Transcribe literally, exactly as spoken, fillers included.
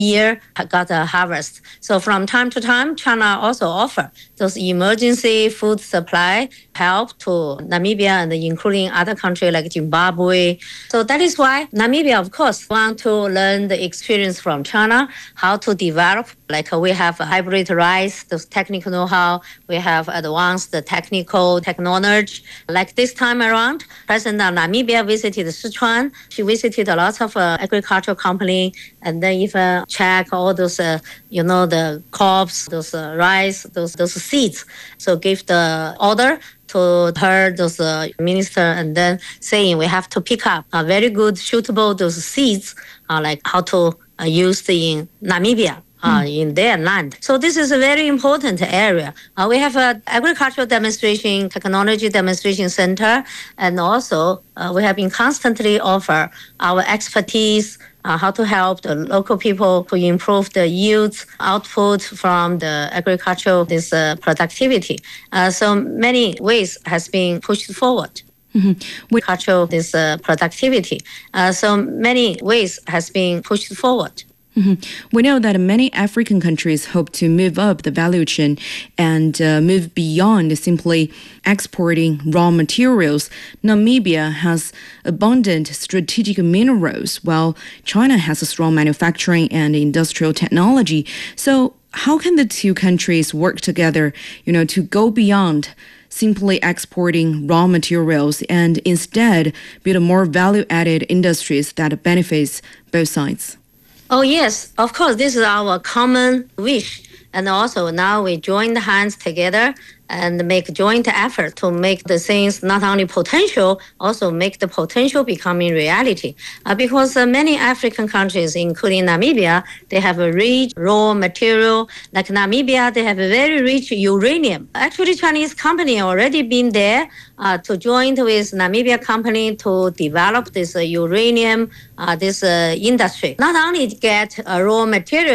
year got a harvest. So from time to time, China also offer those emergency food supply help to Namibia and including other countries like Zimbabwe. So that is why Namibia, of course, want to learn the experience from China, how to develop. Like we have hybrid rice, those technical know-how. We have advanced technical technology. Like this time around, President of Namibia visited Sichuan. She visited a lot of uh, agricultural company and then even check all those, uh, you know, the crops, those uh, rice, those those seeds. So give the order to her, those uh, minister, and then saying we have to pick up a very good, suitable those seeds, uh, like how to uh, use in Namibia. Uh, mm. In their land. So this is a very important area. Uh, we have an agricultural demonstration, technology demonstration center, and also uh, we have been constantly offer our expertise, uh, how to help the local people to improve the yields, output from the agricultural this uh, productivity. Uh, so many ways has been pushed forward. Mm-hmm. We cultural this uh, productivity. Uh, so many ways has been pushed forward. Mm-hmm. We know that many African countries hope to move up the value chain and uh, move beyond simply exporting raw materials. Namibia has abundant strategic minerals, while China has a strong manufacturing and industrial technology. So how can the two countries work together, you know, to go beyond simply exporting raw materials and instead build more value-added industries that benefits both sides? Oh, yes, of course, this is our common wish. And also now we join the hands together and make joint effort to make the things not only potential, also make the potential becoming reality. Uh, because uh, many African countries, including Namibia, they have a rich raw material. Like Namibia, they have a very rich uranium. Actually, Chinese company already been there uh, to join with Namibia company to develop this uh, uranium, uh, this uh, industry. Not only get a raw material,